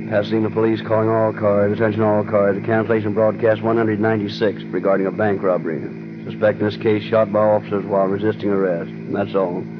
Pasadena police calling all cars. Attention all cars. The cancellation broadcast 196 regarding a bank robbery. Suspect in this case shot by officers while resisting arrest. And that's all.